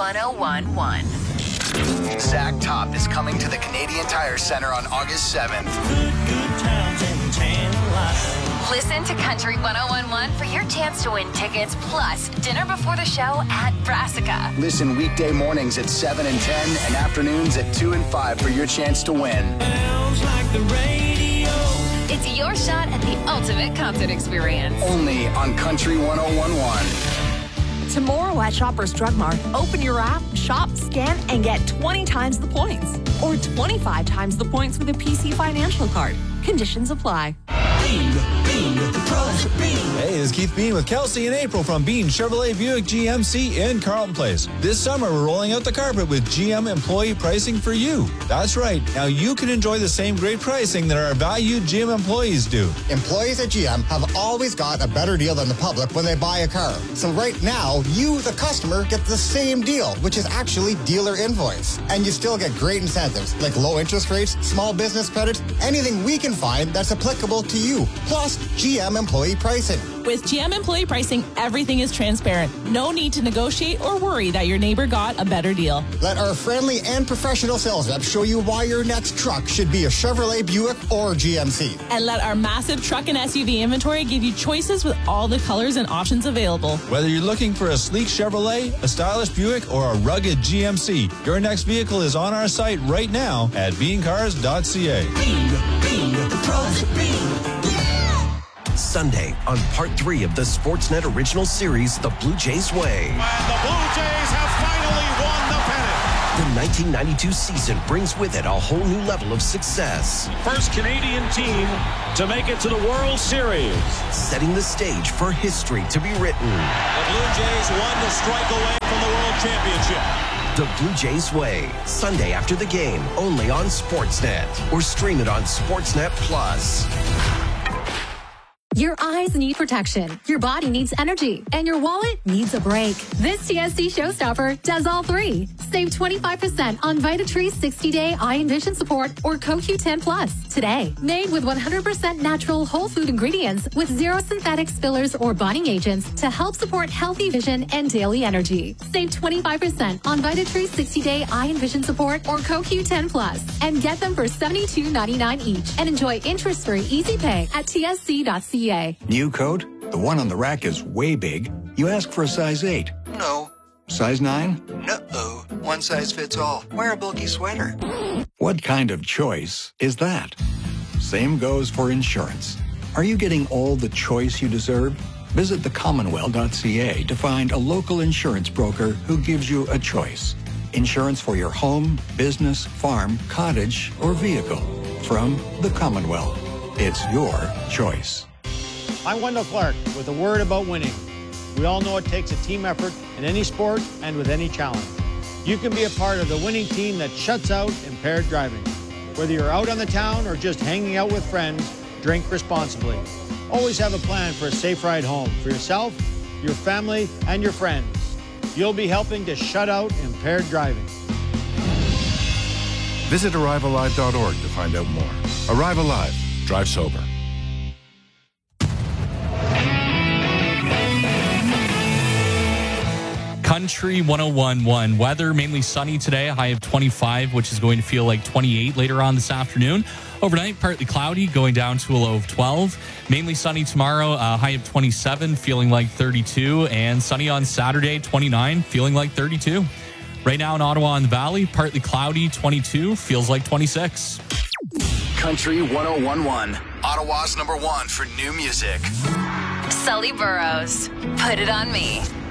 1011. Zach Top is coming to the Canadian Tire Center on August 7th. Good times and tan life. Listen to Country 1011 for your chance to win tickets plus dinner before the show at Brassica. Listen weekday mornings at 7 and 10 and afternoons at 2 and 5 for your chance to win. Sounds like the radio. It's your shot at the ultimate concert experience. Only on Country 1011. Tomorrow at Shoppers Drug Mart, open your app, shop, scan, and get 20 times the points. Or 25 times the points with a PC Financial Card. Conditions apply. Bean, the pros of Bean. Hey, this is Keith Bean with Kelsey and April from Bean Chevrolet Buick GMC in Carlton Place. This summer, we're rolling out the carpet with GM employee pricing for you. That's right. Now you can enjoy the same great pricing that our valued GM employees do. Employees at GM have always got a better deal than the public when they buy a car. So right now, you, the customer, get the same deal, which is actually dealer invoice. And you still get great incentives like low interest rates, small business credits, anything we can find that's applicable to you. Plus, GM employee pricing. With GM employee pricing, everything is transparent. No need to negotiate or worry that your neighbor got a better deal. Let our friendly and professional sales reps show you why your next truck should be a Chevrolet Buick or GMC. And let our massive truck and SUV inventory give you choices with all the colors and options available. Whether you're looking for a sleek Chevrolet, a stylish Buick, or a rugged GMC, your next vehicle is on our site right now at beancars.ca. Bean, the pros of Bean. Sunday on Part 3 of the Sportsnet original series, The Blue Jays Way. And the Blue Jays have finally won the pennant. The 1992 season brings with it a whole new level of success. First Canadian team to make it to the World Series. Setting the stage for history to be written. The Blue Jays one to strike away from the World Championship. The Blue Jays Way, Sunday after the game, only on Sportsnet. Or stream it on Sportsnet Plus. Your eyes need protection, your body needs energy, and your wallet needs a break. This TSC showstopper does all three. Save 25% on VitaTree 60-Day Eye and Vision Support or CoQ10 Plus today. Made with 100% natural whole food ingredients with zero synthetics, fillers, or bonding agents to help support healthy vision and daily energy. Save 25% on VitaTree 60-Day Eye and Vision Support or CoQ10 Plus and get them for $72.99 each and enjoy interest-free easy pay at tsc.ca. New coat? The one on the rack is way big. You ask for a size 8. No. Size 9? No. One size fits all. Wear a bulky sweater. What kind of choice is that? Same goes for insurance. Are you getting all the choice you deserve? Visit thecommonwealth.ca to find a local insurance broker who gives you a choice. Insurance for your home, business, farm, cottage, or vehicle. From the Commonwealth. It's your choice. I'm Wendell Clark with a word about winning. We all know it takes a team effort in any sport and with any challenge. You can be a part of the winning team that shuts out impaired driving. Whether you're out on the town or just hanging out with friends, drink responsibly. Always have a plan for a safe ride home for yourself, your family, and your friends. You'll be helping to shut out impaired driving. Visit ArriveAlive.org to find out more. Arrive Alive. Drive sober. Country 101.1. Weather mainly sunny today, a high of 25, which is going to feel like 28 later on this afternoon. Overnight, partly cloudy, going down to a low of 12. Mainly sunny tomorrow, a high of 27, feeling like 32. And sunny on Saturday, 29, feeling like 32. Right now in Ottawa and the Valley, partly cloudy, 22, feels like 26. Country 1011, Ottawa's #1 for new music. Sully Burrows, Put It On Me.